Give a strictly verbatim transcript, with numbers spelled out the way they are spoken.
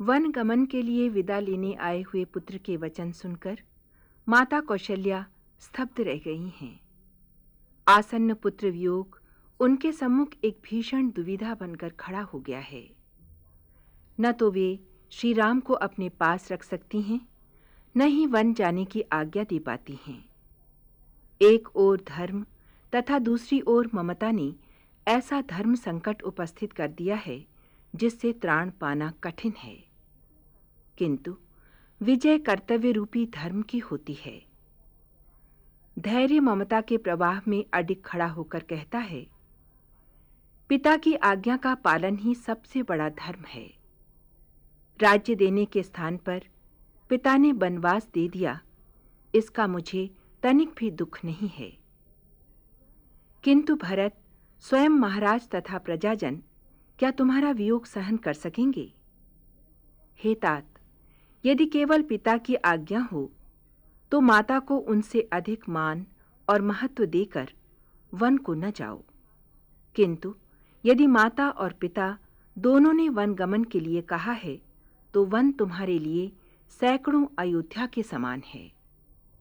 One गमन के लिए विदा लेने आए हुए पुत्र के वचन सुनकर माता कौशल्या स्तब्ध रह गई हैं। आसन्न पुत्र वियोग उनके सम्मुख एक भीषण दुविधा बनकर खड़ा हो गया है। न तो वे श्री राम को अपने पास रख सकती हैं, न ही वन जाने की आज्ञा दे पाती हैं। एक ओर धर्म तथा दूसरी ओर ममता ने ऐसा धर्म संकट उपस्थित कर दिया है जिससे त्राण पाना कठिन है। किंतु विजय कर्तव्य रूपी धर्म की होती है। धैर्य ममता के प्रवाह में अडिग खड़ा होकर कहता है, पिता की आज्ञा का पालन ही सबसे बड़ा धर्म है। राज्य देने के स्थान पर पिता ने वनवास दे दिया, इसका मुझे तनिक भी दुख नहीं है। किंतु भरत, स्वयं महाराज तथा प्रजाजन क्या तुम्हारा वियोग सहन कर सकेंगे? हे तात, यदि केवल पिता की आज्ञा हो तो माता को उनसे अधिक मान और महत्व देकर वन को न जाओ। किंतु यदि माता और पिता दोनों ने वन गमन के लिए कहा है तो वन तुम्हारे लिए सैकड़ों अयोध्या के समान है।